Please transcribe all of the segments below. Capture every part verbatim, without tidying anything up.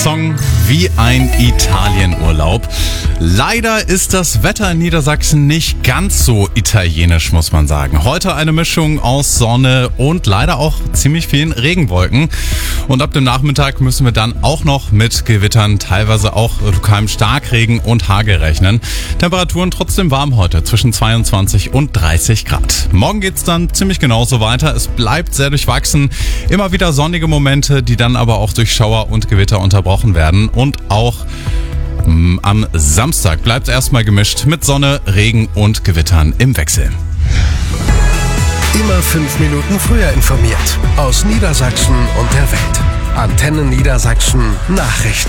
Song wie ein Italienurlaub. Leider ist das Wetter in Niedersachsen nicht ganz so italienisch, muss man sagen. Heute eine Mischung aus Sonne und leider auch ziemlich vielen Regenwolken. Und ab dem Nachmittag müssen wir dann auch noch mit Gewittern, teilweise auch lokalem Starkregen und Hagel rechnen. Temperaturen trotzdem warm heute, zwischen zweiundzwanzig und dreißig Grad. Morgen geht's dann ziemlich genauso weiter. Es bleibt sehr durchwachsen. Immer wieder sonnige Momente, die dann aber auch durch Schauer und Gewitter unterbrochen werden. Und auch mh, am Samstag bleibt es erstmal gemischt mit Sonne, Regen und Gewittern im Wechsel. Immer fünf Minuten früher informiert. Aus Niedersachsen und der Welt. Antenne Niedersachsen Nachrichten.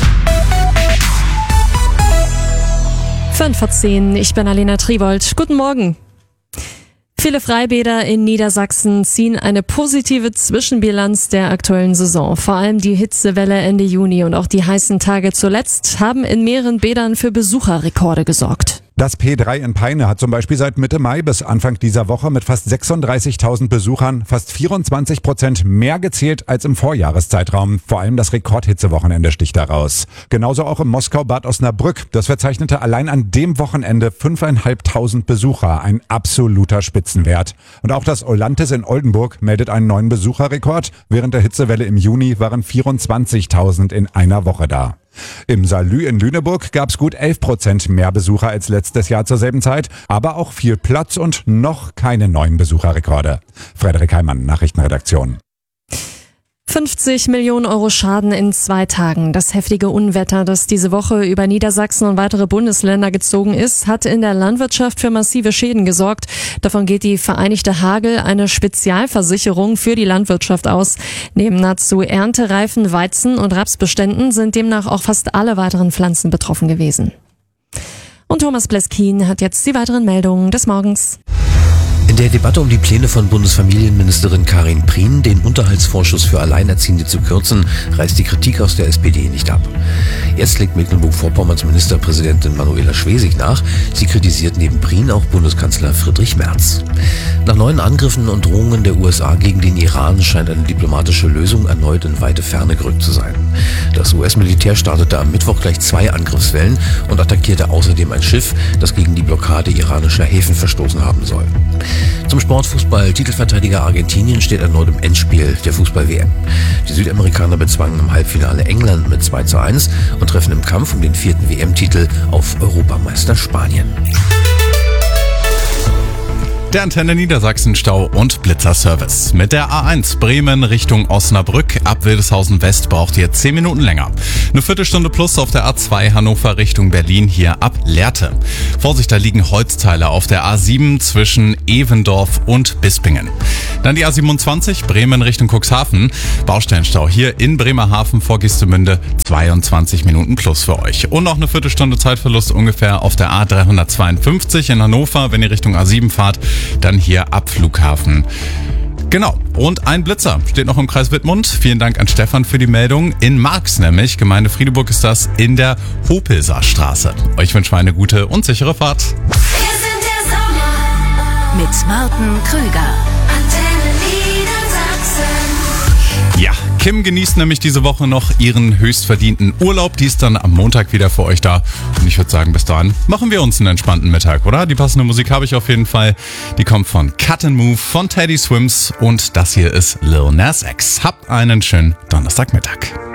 fünf vor zehn, ich bin Alena Tribold. Guten Morgen. Viele Freibäder in Niedersachsen ziehen eine positive Zwischenbilanz der aktuellen Saison. Vor allem die Hitzewelle Ende Juni und auch die heißen Tage zuletzt haben in mehreren Bädern für Besucherrekorde gesorgt. Das P drei in Peine hat zum Beispiel seit Mitte Mai bis Anfang dieser Woche mit fast sechsunddreißigtausend Besuchern fast vierundzwanzig Prozent mehr gezählt als im Vorjahreszeitraum. Vor allem das Rekordhitzewochenende sticht daraus. Genauso auch im Moskau-Bad Osnabrück. Das verzeichnete allein an dem Wochenende fünftausendfünfhundert Besucher. Ein absoluter Spitzenwert. Und auch das Olantis in Oldenburg meldet einen neuen Besucherrekord. Während der Hitzewelle im Juni waren vierundzwanzigtausend in einer Woche da. Im Salü in Lüneburg gab es gut elf Prozent mehr Besucher als letztes Jahr zur selben Zeit, aber auch viel Platz und noch keine neuen Besucherrekorde. Frederik Heimann, Nachrichtenredaktion. fünfzig Millionen Euro Schaden in zwei Tagen. Das heftige Unwetter, das diese Woche über Niedersachsen und weitere Bundesländer gezogen ist, hat in der Landwirtschaft für massive Schäden gesorgt. Davon geht die Vereinigte Hagel eine Spezialversicherung für die Landwirtschaft aus. Neben nahezu erntereifen Weizen- und Rapsbeständen sind demnach auch fast alle weiteren Pflanzen betroffen gewesen. Und Thomas Bleskin hat jetzt die weiteren Meldungen des Morgens. In der Debatte um die Pläne von Bundesfamilienministerin Karin Prien, den Unterhaltsvorschuss für Alleinerziehende zu kürzen, reißt die Kritik aus der S P D nicht ab. Jetzt legt Mecklenburg-Vorpommerns Ministerpräsidentin Manuela Schwesig nach. Sie kritisiert neben Prien auch Bundeskanzler Friedrich Merz. Nach neuen Angriffen und Drohungen der U S A gegen den Iran scheint eine diplomatische Lösung erneut in weite Ferne gerückt zu sein. Das U S-Militär startete am Mittwoch gleich zwei Angriffswellen und attackierte außerdem ein Schiff, das gegen die Blockade iranischer Häfen verstoßen haben soll. Zum Sportfußball. Titelverteidiger Argentinien steht erneut im Endspiel der Fußball-W M. Die Südamerikaner bezwangen im Halbfinale England mit zwei zu eins und treffen im Kampf um den vierten W M-Titel auf Europameister Spanien. Der Antenne Niedersachsen Stau- und Blitzerservice. Mit der A eins Bremen Richtung Osnabrück ab Wildeshausen West braucht ihr zehn Minuten länger. Eine Viertelstunde plus auf der A zwei Hannover Richtung Berlin hier ab Lehrte. Vorsicht, da liegen Holzteile auf der A sieben zwischen Evendorf und Bispingen. Dann die A siebenundzwanzig Bremen Richtung Cuxhaven. Baustellenstau hier in Bremerhaven vor Gistemünde, zweiundzwanzig Minuten plus für euch. Und noch eine Viertelstunde Zeitverlust ungefähr auf der A dreihundertzweiundfünfzig in Hannover, wenn ihr Richtung A sieben fahrt. Dann hier ab Flughafen. Genau. Und ein Blitzer steht noch im Kreis Wittmund. Vielen Dank an Stefan für die Meldung. In Marx nämlich, Gemeinde Friedeburg, ist das in der Hopelser Straße. Euch wünschen wir eine gute und sichere Fahrt. Wir sind der Sommer mit Martin Krüger. Antenne Niedersachsen. Ja, Kim genießt nämlich diese Woche noch ihren höchstverdienten Urlaub. Die ist dann am Montag wieder für euch da. Und ich würde sagen, bis dahin machen wir uns einen entspannten Mittag, oder? Die passende Musik habe ich auf jeden Fall. Die kommt von Cut and Move, von Teddy Swims und das hier ist Lil Nas X. Habt einen schönen Donnerstagmittag.